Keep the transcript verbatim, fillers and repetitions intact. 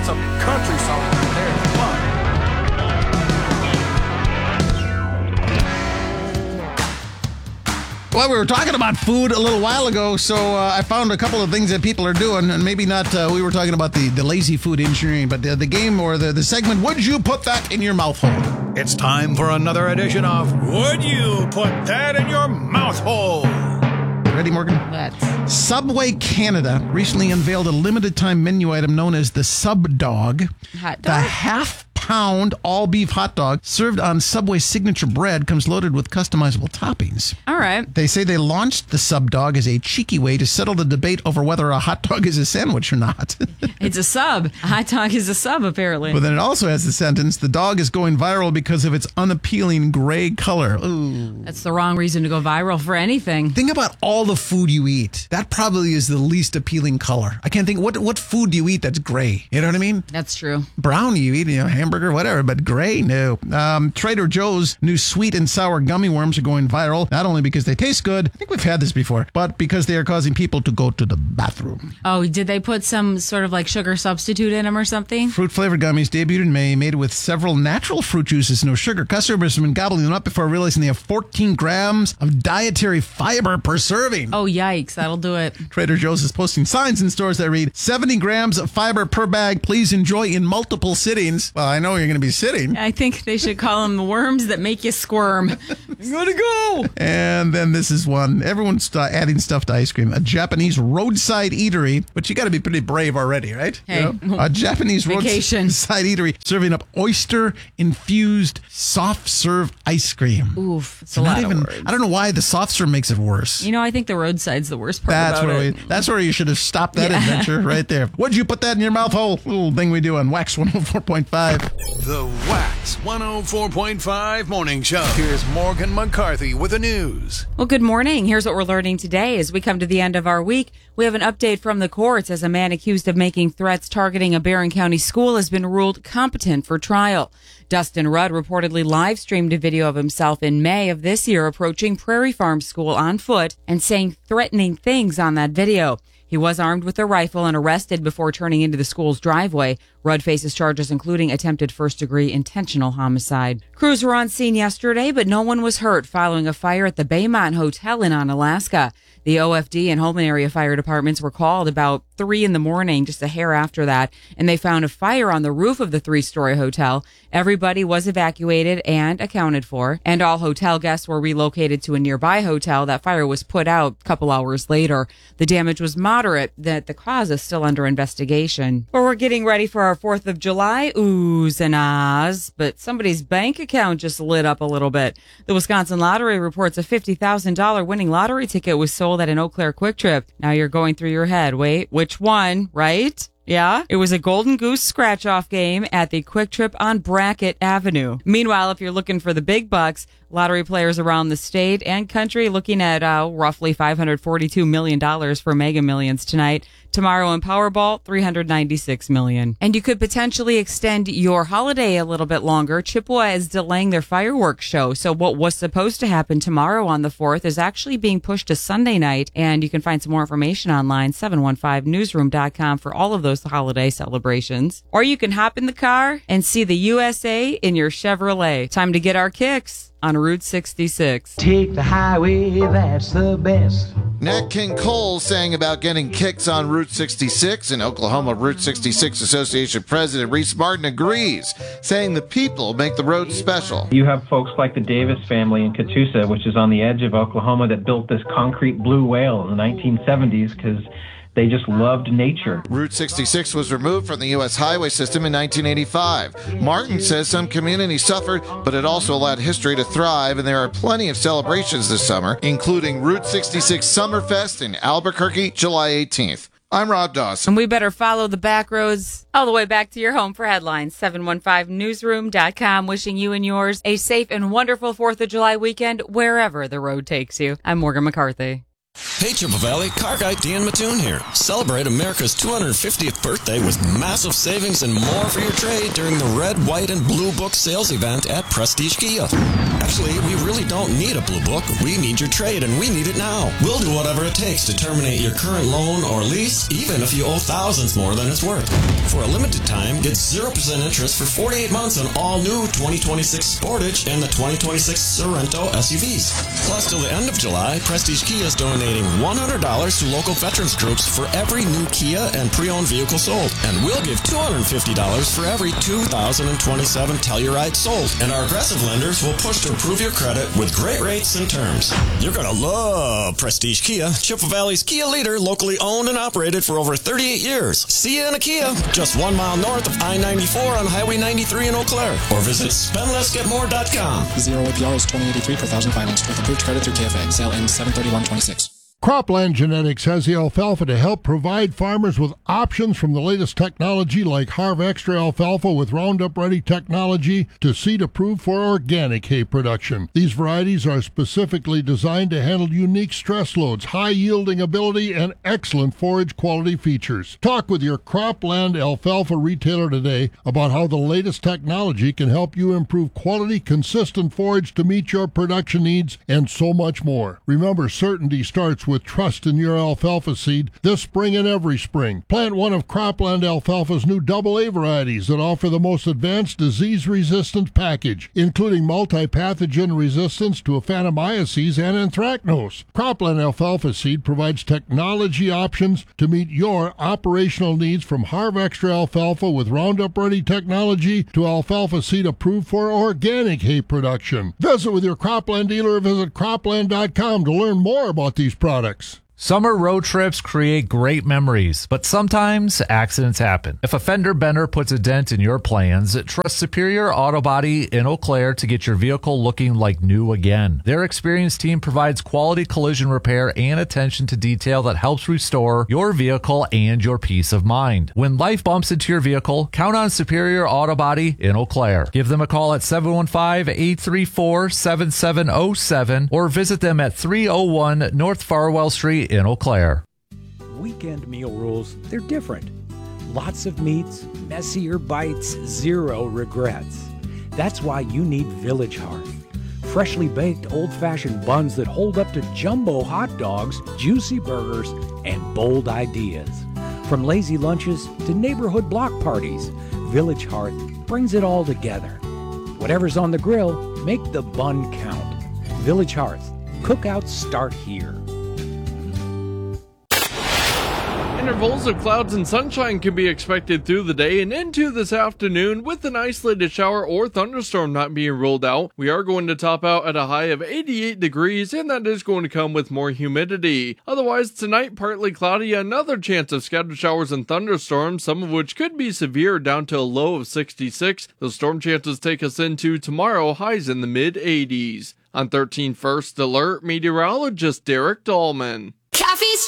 That's a country song right there. Come on. Well, we were talking about food a little while ago, so uh, I found a couple of things that people are doing, and maybe not, uh, we were talking about the, the lazy food engineering, but the, the game or the, the segment, would you put that in your mouth hole? It's time for another edition of Would You Put That in Your Mouth Hole? Ready, Morgan? Let's. Subway Canada recently unveiled a limited time menu item known as the Sub Dog. Hot The dog? half pound all beef hot dog served on Subway signature bread comes loaded with customizable toppings. All right. They say they launched the Sub Dog as a cheeky way to settle the debate over whether a hot dog is a sandwich or not. It's a sub. A hot dog is a sub, apparently. But then it also has the sentence, the dog is going viral because of its unappealing gray color. Ooh. That's the wrong reason to go viral for anything. Think about all the food you eat. That probably is the least appealing color. I can't think, what what food do you eat that's gray? You know what I mean? That's true. Brown you eat, you know, hamburger, whatever, but gray, no. Um, Trader Joe's new sweet and sour gummy worms are going viral, not only because they taste good, I think we've had this before, but because they are causing people to go to the bathroom. Oh, did they put some sort of like sugar substitute in them or something? Fruit-flavored gummies debuted in May, made with several natural fruit juices, no sugar. Customers have been gobbling them up before realizing they have fourteen grams of dietary fiber per serving. Oh, yikes. That'll do it. Trader Joe's is posting signs in stores that read, seventy grams of fiber per bag. Please enjoy in multiple sittings. Well, I know you're going to be sitting. I think they should call them the worms that make you squirm. I'm going to go. And then this is one. Everyone's uh, adding stuff to ice cream. A Japanese roadside eatery, but you got to be pretty brave already, right? Hey. You know? A Japanese Vacation. roadside eatery serving up oyster-infused soft serve ice cream. Oof. It's So a not lot even, of words. I don't know why the soft serve makes it worse. You know, I think the roadside's the worst part That's about where it. we, that's where you should have stopped that Yeah. adventure right there. Would you put that in your mouth hole? Little thing we do on Wax one oh four point five. The Wax one oh four point five Morning Show. Here's Morgan McCarthy with the news. Well, good morning. Here's what we're learning today. As we come to the end of our week, we have an update from the courts as a man accused of making threats targeting a Barron County school has been ruled competent for trial. Dustin Rudd reportedly live streamed a video of himself in May of this year approaching Prairie Farm School on foot and saying threatening things on that video. He was armed with a rifle and arrested before turning into the school's driveway. Rudd faces charges including attempted first-degree intentional homicide. Crews were on scene yesterday, but no one was hurt following a fire at the Baymont Hotel in Onalaska. The O F D and Holman area fire departments were called about three in the morning, just a hair after that, and they found a fire on the roof of the three-story hotel. Everybody was evacuated and accounted for, and all hotel guests were relocated to a nearby hotel. That fire was put out a couple hours later. The damage was moderate. That the cause is still under investigation. But we're getting ready for our fourth of July oohs and ahs, but somebody's bank account just lit up a little bit. The Wisconsin Lottery reports a fifty thousand dollars winning lottery ticket was sold at an Eau Claire Quick Trip. Now you're going through your head. Wait, which one, right? Yeah, it was a Golden Goose scratch-off game at the Quick Trip on Brackett Avenue. Meanwhile, if you're looking for the big bucks, lottery players around the state and country looking at uh, roughly five hundred forty-two million dollars for Mega Millions tonight. Tomorrow in Powerball, three hundred ninety-six million dollars. And you could potentially extend your holiday a little bit longer. Chippewa is delaying their fireworks show. So what was supposed to happen tomorrow on the fourth is actually being pushed to Sunday night. And you can find some more information online, seven one five newsroom dot com for all of those holiday celebrations. Or you can hop in the car and see the U S A in your Chevrolet. Time to get our kicks on Route sixty-six. Take the highway, that's the best. Nat King Cole sang about getting kicks on Route sixty-six. In Oklahoma, Route sixty-six Association President Reese Martin agrees, saying the people make the road special. You have folks like the Davis family in Catoosa, which is on the edge of Oklahoma, that built this concrete blue whale in the nineteen seventies because they just loved nature. Route sixty-six was removed from the U S highway system in nineteen eighty-five. Martin says some communities suffered, but it also allowed history to thrive, and there are plenty of celebrations this summer, including Route sixty-six Summerfest in Albuquerque, July eighteenth. I'm Rod Dawson. And we better follow the back roads all the way back to your home for headlines. seven one five newsroom dot com, wishing you and yours a safe and wonderful fourth of July weekend wherever the road takes you. I'm Morgan McCarthy. Hey Chippewa Valley, car guy Dan Mattoon here. Celebrate America's two hundred fiftieth birthday with massive savings and more for your trade during the red, white, and blue book sales event at Prestige Kia. Actually, we really don't need a blue book. We need your trade, and we need it now. We'll do whatever it takes to terminate your current loan or lease, even if you owe thousands more than it's worth. For a limited time, get zero percent interest for forty-eight months on all new twenty twenty-six Sportage and the twenty twenty-six Sorento S U Vs. Plus, till the end of July, Prestige Kia is donating one hundred dollars to local veterans groups for every new Kia and pre-owned vehicle sold. And we'll give two hundred fifty dollars for every two thousand twenty-seven Telluride sold. And our aggressive lenders will push to improve your credit with great rates and terms. You're going to love Prestige Kia, Chippewa Valley's Kia leader, locally owned and operated for over thirty-eight years. See you in a Kia, just one mile north of I ninety-four on Highway ninety-three in Eau Claire. Or visit spend less get more dot com. Zero A P R is twenty eighty-three per thousand financed with approved credit through K F A. Sale ends seven thirty-one twenty-six. Cropland Genetics has the alfalfa to help provide farmers with options from the latest technology like Harv Extra alfalfa with Roundup Ready technology to seed approved for organic hay production. These varieties are specifically designed to handle unique stress loads, high yielding ability, and excellent forage quality features. Talk with your Cropland alfalfa retailer today about how the latest technology can help you improve quality, consistent forage to meet your production needs, and so much more. Remember, certainty starts with trust in your alfalfa seed this spring and every spring. Plant one of Cropland Alfalfa's new double A varieties that offer the most advanced disease-resistant package, including multi-pathogen resistance to Aphanomyces and anthracnose. Cropland Alfalfa seed provides technology options to meet your operational needs, from Harv Extra alfalfa with Roundup Ready technology to alfalfa seed approved for organic hay production. Visit with your Cropland dealer or visit cropland dot com to learn more about these products. Summer road trips create great memories, but sometimes accidents happen. If a fender bender puts a dent in your plans, trust Superior Auto Body in Eau Claire to get your vehicle looking like new again. Their experienced team provides quality collision repair and attention to detail that helps restore your vehicle and your peace of mind. When life bumps into your vehicle, count on Superior Auto Body in Eau Claire. Give them a call at seven one five, eight three four, seven seven zero seven or visit them at three oh one North Farwell Street in Eau Claire. Weekend meal rules, they're different. Lots of meats, messier bites, zero regrets. That's why you need Village Hearth. Freshly baked old-fashioned buns that hold up to jumbo hot dogs, juicy burgers, and bold ideas. From lazy lunches to neighborhood block parties, Village Hearth brings it all together. Whatever's on the grill, make the bun count. Village Hearth. Cookouts start here. Intervals of clouds and sunshine can be expected through the day and into this afternoon, with an isolated shower or thunderstorm not being ruled out. We are going to top out at a high of eighty-eight degrees, and that is going to come with more humidity. Otherwise, tonight, partly cloudy, another chance of scattered showers and thunderstorms, some of which could be severe, down to a low of sixty-six. Those storm chances take us into tomorrow, highs in the mid eighties. On thirteen First Alert, meteorologist Derek Dahlman. Caffey's